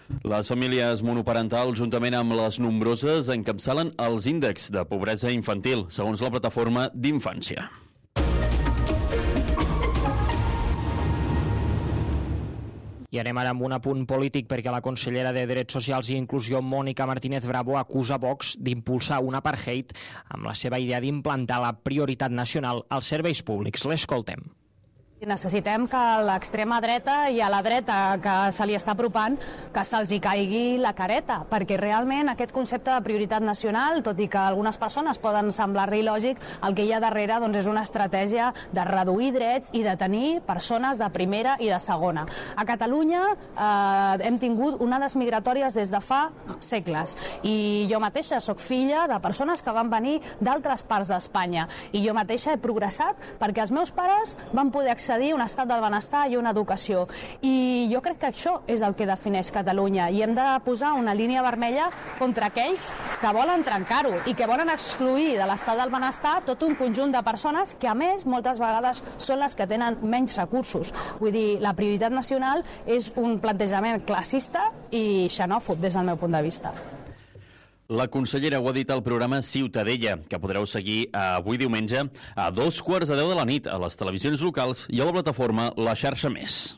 Les famílies monoparentals, juntament amb les nombroses, encapçalen els índexs de pobresa infantil, segons la plataforma d'Infància. I anem ara amb un apunt polític, perquè la consellera de Drets Socials i Inclusió, Mònica Martínez Bravo, acusa Vox d'impulsar un apartheid amb la seva idea d'implantar la prioritat nacional als serveis públics. L'escoltem. Necessitem que l'extrema dreta i a la dreta que se li està apropant que se'ls hi caigui la careta, perquè realment aquest concepte de prioritat nacional, tot i que algunes persones poden semblar-li il·lògic, el que hi ha darrere doncs, és una estratègia de reduir drets i de tenir persones de primera i de segona. A Catalunya hem tingut onades migratòries des de fa segles i jo mateixa sóc filla de persones que van venir d'altres parts d'Espanya i jo mateixa he progressat perquè els meus pares van poder accedir un estat del benestar i una educació. I jo crec que això és el que defineix Catalunya i hem de posar una línia vermella contra aquells que volen trencar-ho i que volen excluir de l'estat del benestar tot un conjunt de persones que, a més, moltes vegades són les que tenen menys recursos. Vull dir, la prioritat nacional és un plantejament classista i xenòfob des del meu punt de vista. La consellera ho ha dit al programa Ciutadella, que podreu seguir avui diumenge a 2:15 de la nit a les televisions locals i a la plataforma La Xarxa Més.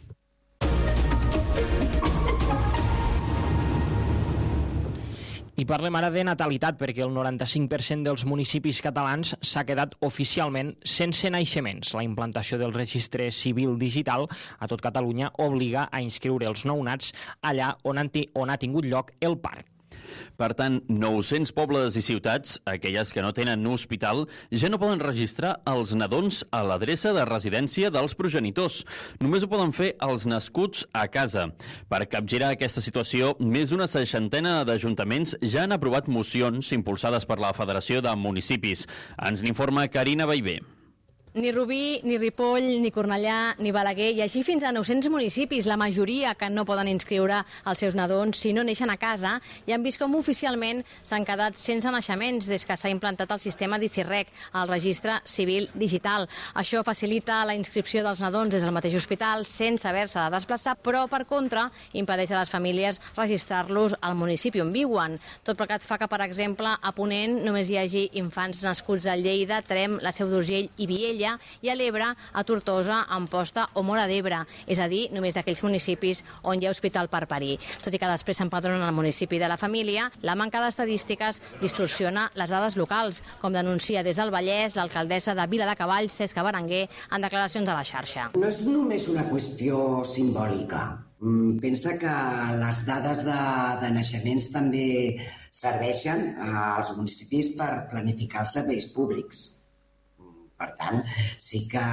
I parlem ara de natalitat, perquè el 95% dels municipis catalans s'ha quedat oficialment sense naixements. La implantació del registre civil digital a tot Catalunya obliga a inscriure els nounats allà on ha tingut lloc el part. Per tant, 900 pobles i ciutats, aquelles que no tenen hospital, ja no poden registrar els nadons a l'adreça de residència dels progenitors. Només ho poden fer els nascuts a casa. Per capgirar aquesta situació, més d'una 60 d'ajuntaments ja han aprovat mocions impulsades per la Federació de Municipis. Ens n'informa Carina Baivé. Ni Rubí, ni Ripoll, ni Cornellà, ni Balaguer, i així fins a 900 municipis, la majoria que no poden inscriure els seus nadons si no neixen a casa, i han vist com oficialment s'han quedat sense naixements des que s'ha implantat el sistema d'ICIRREC, el registre civil digital. Això facilita la inscripció dels nadons des del mateix hospital sense haver-se de desplaçar, però per contra impedeix a les famílies registrar-los al municipi on viuen. Tot plegat fa que, per exemple, a Ponent només hi hagi infants nascuts a Lleida, Tremp, la Seu d'Urgell i Viella, i a l'Ebre, a Tortosa, Amposta o Móra d'Ebre, és a dir, només d'aquells municipis on hi ha hospital per parir. Tot i que després s'empadronen al municipi de la família, la manca d'estadístiques distorsiona les dades locals, com denuncia des del Vallès l'alcaldessa de Viladecavalls, Cesca Berenguer, en declaracions a la xarxa. No és només una qüestió simbòlica. Pensa que les dades de naixements també serveixen als municipis per planificar els serveis públics. Per tant, sí que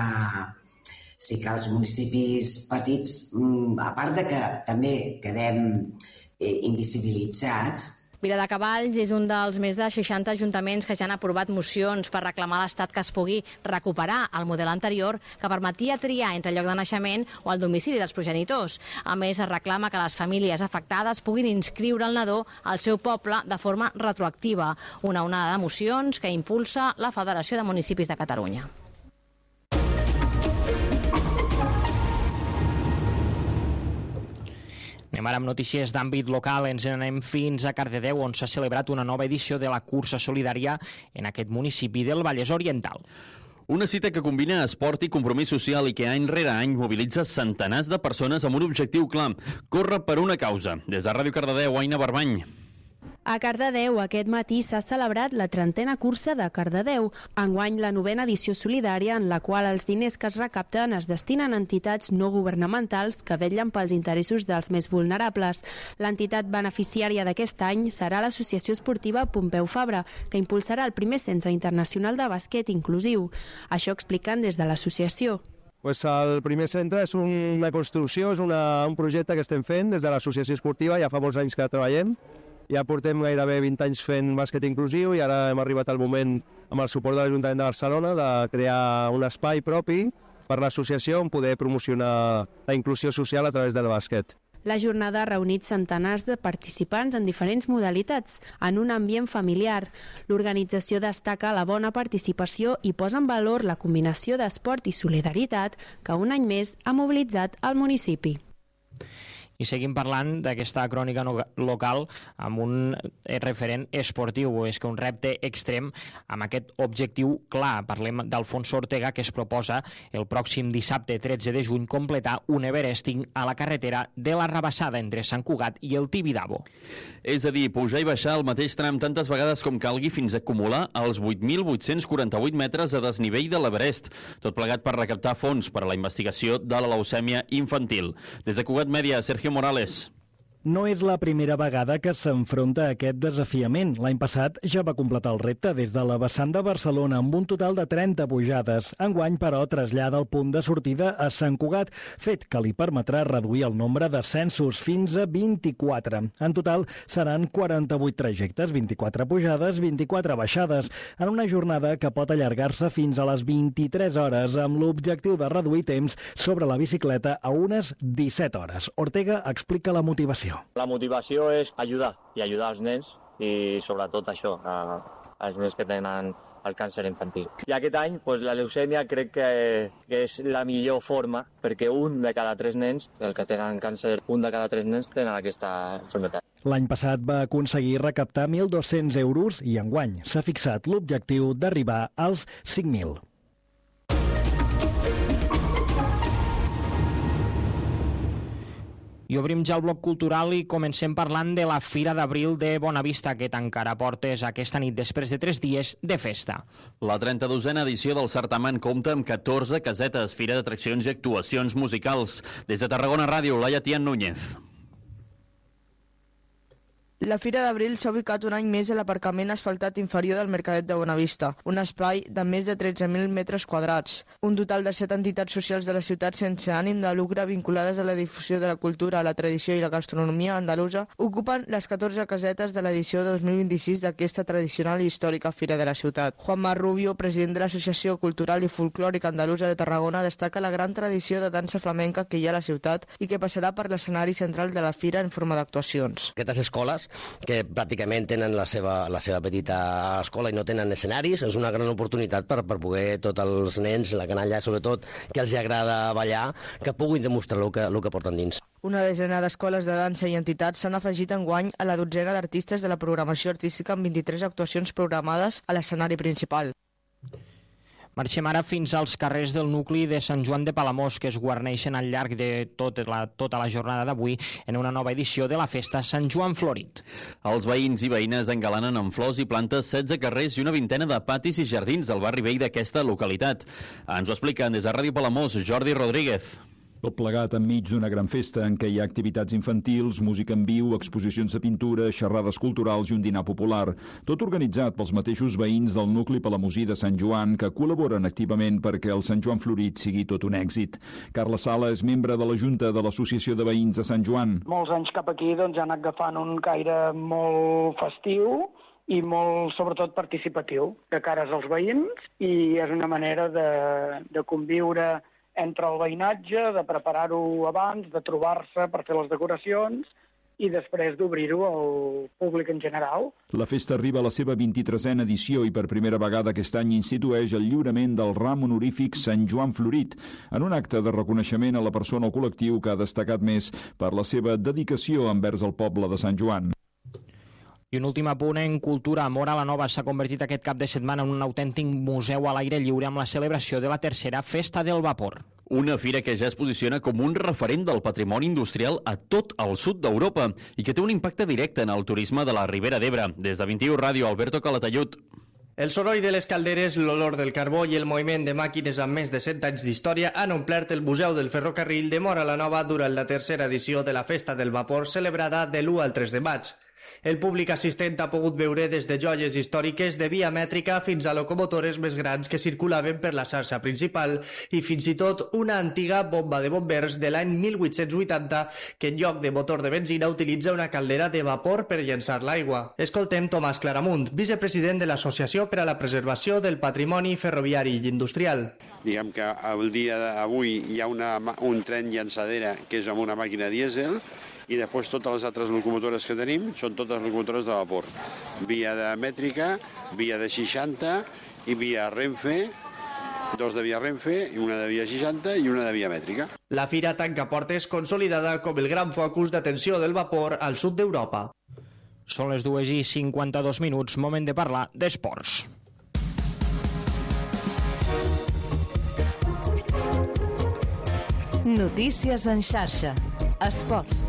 els municipis petits, a part de que també quedem invisibilitzats, Viladecavalls és un dels més de 60 ajuntaments que ja han aprovat mocions per reclamar a l'Estat que es pugui recuperar el model anterior que permetia triar entre lloc de naixement o el domicili dels progenitors. A més, es reclama que les famílies afectades puguin inscriure el nadó al seu poble de forma retroactiva, una onada de mocions que impulsa la Federació de Municipis de Catalunya. Anem ara amb notícies d'àmbit local. Ens anem fins a Cardedeu, on s'ha celebrat una nova edició de la cursa solidària en aquest municipi del Vallès Oriental. Una cita que combina esport i compromís social i que any rere any mobilitza centenars de persones amb un objectiu clar: córrer per una causa. Des de Ràdio Cardedeu, Aina Barbany. A Cardedeu aquest matí s'ha celebrat la 30a cursa de Cardedeu, enguany la 9a edició solidària en la qual els diners que es recapten es destinen a entitats no governamentals que vetllen pels interessos dels més vulnerables. L'entitat beneficiària d'aquest any serà l'Associació Esportiva Pompeu Fabra, que impulsarà el primer centre internacional de bàsquet inclusiu. Això expliquen des de l'associació. El primer centre és una construcció, és un projecte que estem fent des de l'Associació Esportiva, ja fa molts anys que treballem. Ja portem gairebé 20 anys fent bàsquet inclusiu i ara hem arribat al moment, amb el suport de l'Ajuntament de Barcelona, de crear un espai propi per l'associació on poder promocionar la inclusió social a través del bàsquet. La jornada ha reunit centenars de participants en diferents modalitats, en un ambient familiar. L'organització destaca la bona participació i posa en valor la combinació d'esport i solidaritat que un any més ha mobilitzat el municipi. I seguim parlant d'aquesta crònica local amb un referent esportiu. És que un repte extrem amb aquest objectiu clar. Parlem d'Alfonso Ortega, que es proposa el pròxim dissabte 13 de juny completar un everesting a la carretera de la Rabassada entre Sant Cugat i el Tibidabo. És a dir, pujar i baixar el mateix tram tantes vegades com calgui fins a acumular els 8.848 metres de desnivell de l'Everest. Tot plegat per recaptar fons per a la investigació de la leucèmia infantil. Des de Cugat Mèdia, Sergio Morales. No és la primera vegada que s'enfronta a aquest desafiament. L'any passat ja va completar el repte des de la vessant de Barcelona amb un total de 30 pujades. Enguany, però, trasllada el punt de sortida a Sant Cugat, fet que li permetrà reduir el nombre d'ascensos fins a 24. En total, seran 48 trajectes, 24 pujades, 24 baixades, en una jornada que pot allargar-se fins a les 23 hores, amb l'objectiu de reduir temps sobre la bicicleta a unes 17 hores. Ortega explica la motivació. La motivació és ajudar als nens i sobretot això, als nens que tenen el càncer infantil. I aquest any la leucèmia crec que és la millor forma perquè un de cada 3 nens, el que tenen càncer, un de cada 3 nens tenen aquesta malaltia. L'any passat va aconseguir recaptar 1.200 euros i enguany s'ha fixat l'objectiu d'arribar als 5.000. I obrim ja el bloc cultural i comencem parlant de la Fira d'Abril de Bonavista, que tancarà portes aquesta nit després de 3 dies de festa. La 32a edició del certamen compta amb 14 casetes, fira d'atraccions i actuacions musicals. Des de Tarragona Ràdio, Laia Tian Núñez. La Fira d'Abril s'ha ubicat un any més a l'aparcament asfaltat inferior del Mercadet de Bonavista, un espai de més de 13.000 metres quadrats. Un total de 7 entitats socials de la ciutat sense ànim de lucre vinculades a la difusió de la cultura, la tradició i la gastronomia andalusa ocupen les 14 casetes de l'edició 2026 d'aquesta tradicional i històrica Fira de la ciutat. Juanma Rubio, president de l'Associació Cultural i Folclòrica Andalusa de Tarragona, destaca la gran tradició de dansa flamenca que hi ha a la ciutat i que passarà per l'escenari central de la Fira en forma d'actuacions. Aquestes escoles que pràcticament tenen la seva petita escola i no tenen escenaris, és una gran oportunitat per poder tots els nens, la canalla sobretot, que els agrada ballar, que puguin demostrar el que porten dins. Una desena d'escoles de dansa i entitats s'han afegit enguany a la dotzena d'artistes de la programació artística amb 23 actuacions programades a l'escenari principal. Marxem ara fins als carrers del nucli de Sant Joan de Palamós, que es guarneixen al llarg de tota la jornada d'avui en una nova edició de la festa Sant Joan Florit. Els veïns i veïnes engalanen amb flors i plantes 16 carrers i una vintena de patis i jardins del barri vell d'aquesta localitat. Ens ho expliquen des de Ràdio Palamós, Jordi Rodríguez. Tot plegat enmig d'una gran festa en què hi ha activitats infantils, música en viu, exposicions de pintura, xerrades culturals i un dinar popular. Tot organitzat pels mateixos veïns del nucli palamosí de Sant Joan que col·laboren activament perquè el Sant Joan Florit sigui tot un èxit. Carla Sala és membre de la Junta de l'Associació de Veïns de Sant Joan. Molts anys cap aquí ha anat agafant un caire molt festiu i molt, sobretot, participatiu de cares als veïns i és una manera de conviure entre el veïnatge, de preparar-ho abans, de trobar-se per fer les decoracions i després d'obrir-ho al públic en general. La festa arriba a la seva 23a edició i per primera vegada aquest any institueix el lliurament del ram honorífic Sant Joan Florit, en un acte de reconeixement a la persona o col·lectiu que ha destacat més per la seva dedicació envers el poble de Sant Joan. I un últim apunt en cultura. Móra la Nova s'ha convertit aquest cap de setmana en un autèntic museu a l'aire lliure amb la celebració de la tercera Festa del Vapor. Una fira que ja es posiciona com un referent del patrimoni industrial a tot el sud d'Europa i que té un impacte directe en el turisme de la Ribera d'Ebre. Des de 21 Ràdio, Alberto Calatayud. El soroll de les calderes, l'olor del carbó i el moviment de màquines amb més de 100 anys d'història han omplert el Museu del Ferrocarril de Móra la Nova durant la tercera edició de la Festa del Vapor celebrada de l'1 al 3 de maig. El públic assistent ha pogut veure des de joies històriques de via mètrica fins a locomotores més grans que circulaven per la xarxa principal i fins i tot una antiga bomba de bombers de l'any 1880 que en lloc de motor de benzina utilitza una caldera de vapor per llençar l'aigua. Escoltem Tomàs Claramunt, vicepresident de l'Associació per a la Preservació del Patrimoni Ferroviari i Industrial. Diguem que el dia d'avui hi ha un tren llançadera que és amb una màquina dièsel i després totes les altres locomotores que tenim són totes locomotores de vapor. Via de mètrica, via de 60 i via Renfe 2 de via Renfe, una de via 60 i una de via mètrica. La fira tanca portes consolidada com el gran focus d'atenció del vapor al sud d'Europa. Són les 2:52, moment de parlar d'esports. Notícies en xarxa. Esports.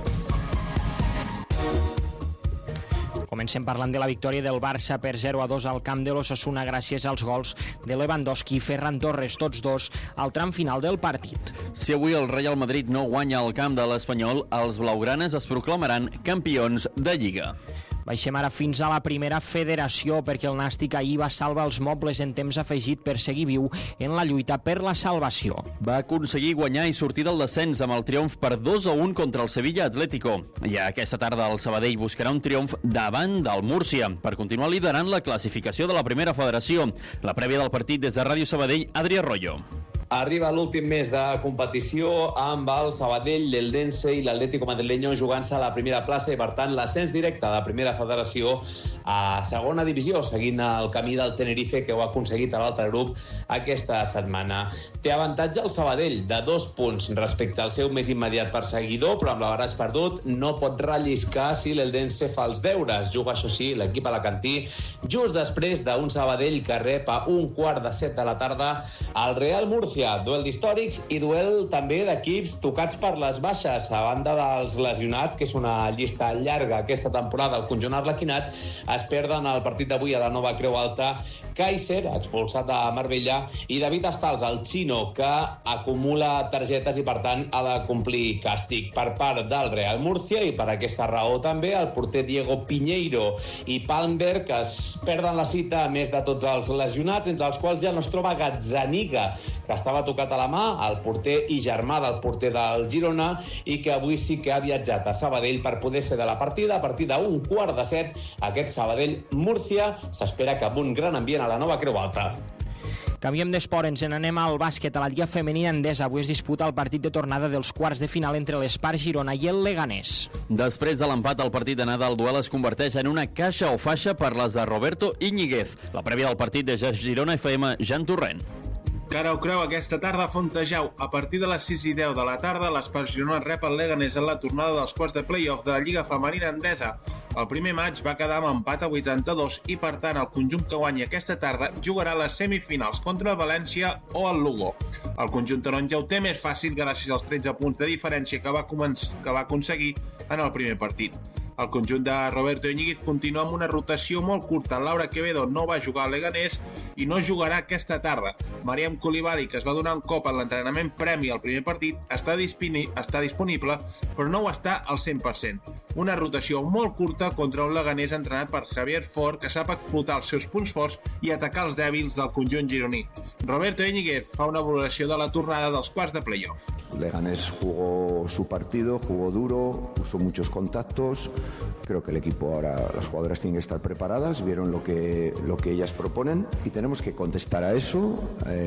Comencem parlant de la victòria del Barça per 0-2 al camp de l'Osasuna gràcies als gols de Lewandowski i Ferran Torres, tots dos al tram final del partit. Si avui el Real Madrid no guanya al camp de l'Espanyol, els blaugranes es proclamaran campions de Lliga. Baixem ara fins a la primera federació perquè el Nàstic ahir va salvar els mobles en temps afegit per seguir viu en la lluita per la salvació. Va aconseguir guanyar i sortir del descens amb el triomf per 2-1 contra el Sevilla Atlético. I aquesta tarda el Sabadell buscarà un triomf davant del Múrcia per continuar liderant la classificació de la primera federació. La prèvia del partit des de Ràdio Sabadell, Adri Arroyo. Arriba l'últim mes de competició amb el Sabadell, l'Eldense i l'Atlético Madrileño jugant-se a la primera plaça i, per tant, l'ascens directe de la primera federació a segona divisió, seguint el camí del Tenerife, que ho ha aconseguit a l'altre grup aquesta setmana. Té avantatge el Sabadell de 2 punts respecte al seu més immediat perseguidor, però amb l'Avaràs perdut no pot relliscar si l'Eldense fa els deures. Juga, això sí, l'equip alacantí just després d'un Sabadell que rep a 6:45 de la tarda al Real Murcia. Duel d'històrics i duel també d'equips tocats per les baixes. A banda dels lesionats, que és una llista llarga aquesta temporada, el conjunt arlequinat, es perden el partit d'avui a la Nova Creu Alta Kaiser, expulsat a Marbella, i David Astals, el xino, que acumula targetes i, per tant, ha de complir càstig per part del Real Murcia, i per aquesta raó també el porter Diego Piñeiro i Palmberg es perden la cita, a més de tots els lesionats, entre els quals ja no es troba Gazzaniga, que estava tocat a la mà, el porter i germà del porter del Girona, i que avui sí que ha viatjat a Sabadell per poder ser de la partida. A partir d'6:45, aquest Sabadell-Múrcia s'espera que amb un gran ambient a la Nova Creu Alta. Canviem d'esport, ens n'anem al bàsquet. A la Lliga Femenina Endesa avui es disputa el partit de tornada dels quarts de final entre l'Espar Girona i el Leganés. Després de l'empat, el partit d'anada al duel es converteix en una caixa o faixa per les de Roberto Íñiguez. La prèvia del partit de Girona FM, Jan Torrent. Cara o creu aquesta tarda a Fontejau. A partir de les 6:10 de la tarda, l'Espar Girona rep el Leganés en la tornada dels quarts de play-off de la Lliga Femenina Endesa. El primer maig va quedar amb empat a 82 i, per tant, el conjunt que guanyi aquesta tarda jugarà les semifinals contra el València o el Lugo. El conjunt taronja ho té més fàcil gràcies als 13 punts de diferència que va aconseguir en el primer partit. El conjunt de Roberto Íñiguez continua amb una rotació molt curta. Laura Quevedo no va jugar al Leganés i no jugarà aquesta tarda. Mariam Coulibaly, que es va donar un cop en l'entrenament premi al primer partit, està disponible, però no ho està al 100%. Una rotació molt curta contra un Leganés entrenat per Javier Fort, que sap explotar els seus punts forts i atacar els dèbils del conjunt gironí. Roberto Íñiguez fa una valoració de la tornada dels quarts de playoff. Leganés jugó su partido, jugó duro, puso muchos contactos. Creo que el equipo ahora, las jugadoras tienen que estar preparadas, vieron lo que ellas proponen y tenemos que contestar a eso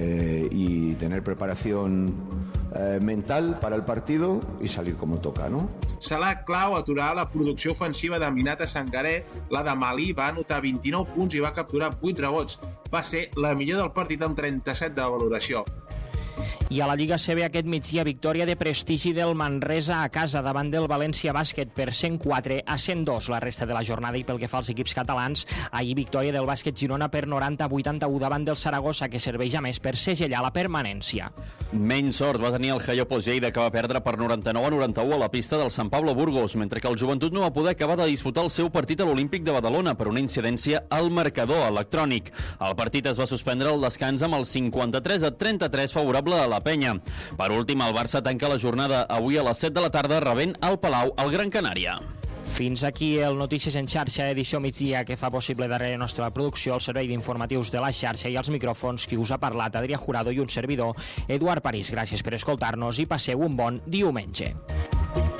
y tener preparación mental para el partido y salir como toca, ¿no? Serà clau aturar la producció ofensiva d'Aminata Sangaré. La de Mali va anotar 29 punts i va capturar 8 rebots. Va ser la millor del partit amb 37 de valoració. I a la Lliga CB aquest migdia, victòria de prestigi del Manresa a casa davant del València Bàsquet per 104-102 la resta de la jornada. I pel que fa als equips catalans, ahir victòria del Bàsquet Girona per 90-81 davant del Saragossa, que serveix a més per segellar la permanència. Menys sort va tenir el Jayapos Lleida, que va perdre per 99-91 a la pista del Sant Pablo Burgos, mentre que el Joventut no va poder acabar de disputar el seu partit a l'Olímpic de Badalona per una incidència al marcador electrònic. El partit es va suspendre al descans amb el 53-33 favorable a la penya. Per últim, el Barça tanca la jornada avui a les 7 de la tarda rebent al Palau el Gran Canària. Fins aquí el Notícies en xarxa, edició migdia, que fa possible darrere nostra producció, el servei d'informatius de la xarxa i els micròfons, qui us ha parlat, Adrià Jurado, i un servidor, Eduard París. Gràcies per escoltar-nos i passeu un bon diumenge.